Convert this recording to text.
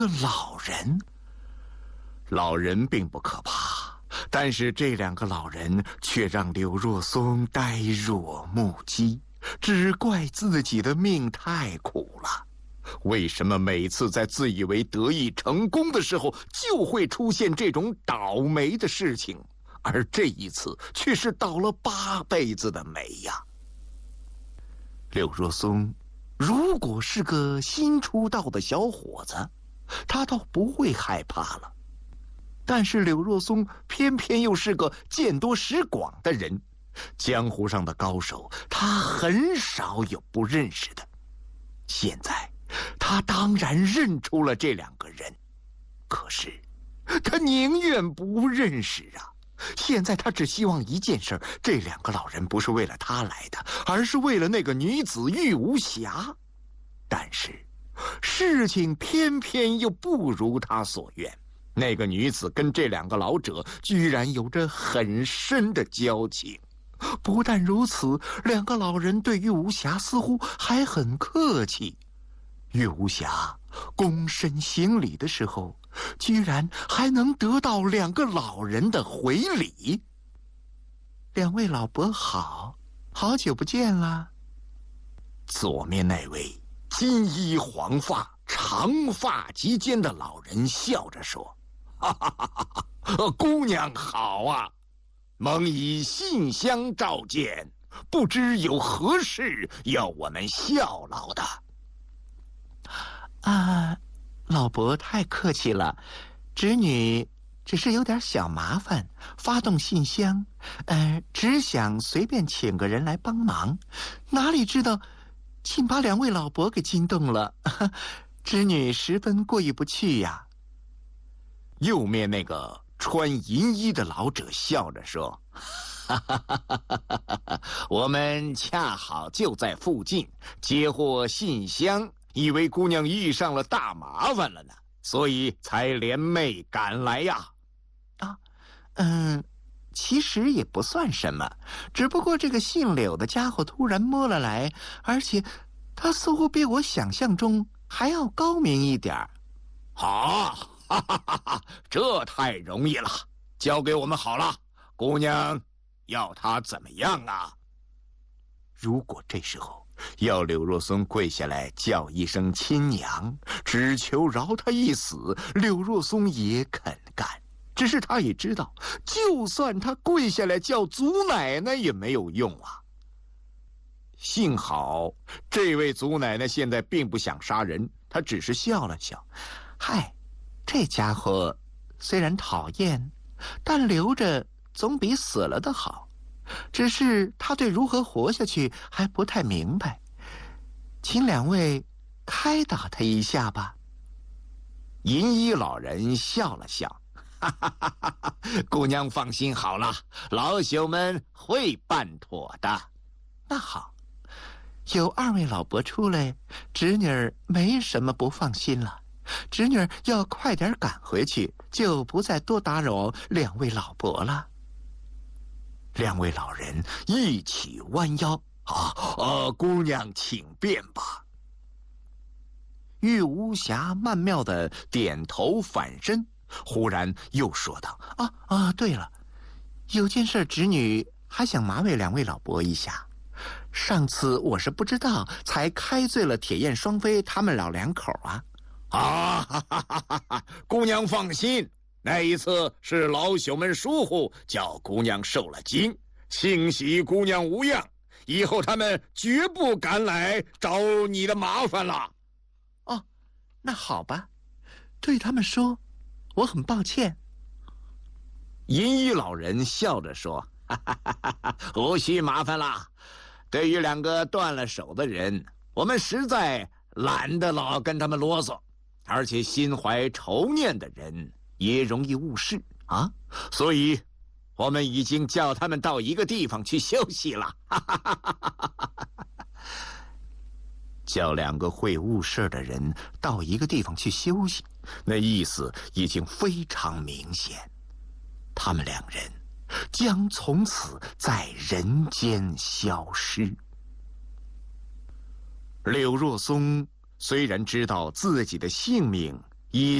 老人。老人并不可怕，但是这两个老人却让柳若松呆若木鸡，只怪自己的命太苦了。为什么每次在自以为得意成功的时候，就会出现这种倒霉的事情，而这一次却是倒了8辈子的霉呀？柳若松如果是个新出道的小伙子，他倒不会害怕了。但是柳若松偏偏又是个见多识广的人，江湖上的高手他很少有不认识的。现在他当然认出了这两个人，可是他宁愿不认识啊。现在他只希望一件事，这两个老人不是为了他来的，而是为了那个女子玉无瑕。但是事情偏偏又不如他所愿，那个女子跟这两个老者居然有着很深的交情。不但如此，两个老人对玉无瑕似乎还很客气。玉无瑕躬身行礼的时候，居然还能得到两个老人的回礼。两位老伯好，好久不见了。左面那位金衣黄发、长发及肩的老人笑着说：“哈哈哈哈，姑娘好啊，蒙以信箱召见，不知有何事要我们效劳的？” 老伯太客气了，侄女只是有点小麻烦，发动信箱，只想随便请个人来帮忙，哪里知道竟把两位老伯给惊动了，侄女十分过意不去呀。 右面那个穿银衣的老者笑着说：“哈哈哈哈哈！我们恰好就在附近，接获信箱，以为姑娘遇上了大麻烦了呢，所以才连袂赶来呀。” 其实也不算什么，只不过这个姓柳的家伙突然摸了来，而且他似乎比我想象中还要高明一点。 好，哈哈哈哈，这太容易了，交给我们好了。姑娘要他怎么样啊？如果这时候要柳若松跪下来叫一声亲娘，只求饶他一死，柳若松也肯干。只是他也知道，就算他跪下来叫祖奶奶也没有用啊。幸好这位祖奶奶现在并不想杀人，她只是笑了笑：“ 嗨，这家伙虽然讨厌，但留着总比死了的好。只是他对如何活下去还不太明白，请两位开导他一下吧。” 银衣老人笑了笑：“哈哈哈哈哈，姑娘放心好了，老朽们会办妥的。” 那好，有二位老伯出来，侄女儿没什么不放心了。侄女儿要快点赶回去，就不再多打扰两位老伯了。 两位老人一起弯腰：“姑娘请便吧。”玉无瑕曼妙地点头反身，忽然又说道：“ 对了，有件事侄女还想麻烦两位老伯一下。上次我是不知道，才开罪了铁燕双飞他们老两口啊。” 姑娘放心，那一次是老朽们疏忽，叫姑娘受了惊，幸喜姑娘无恙，以后他们绝不敢来找你的麻烦了。 那好吧，对他们说我很抱歉。 银衣老人笑着说：“无需麻烦了。对于两个断了手的人，我们实在懒得老跟他们啰嗦，而且心怀仇念的人也容易误事啊，所以我们已经叫他们到一个地方去休息了。”叫两个会误事的人到一个地方去休息，那意思已经非常明显，他们两人将从此在人间消失。柳若松虽然知道自己的性命以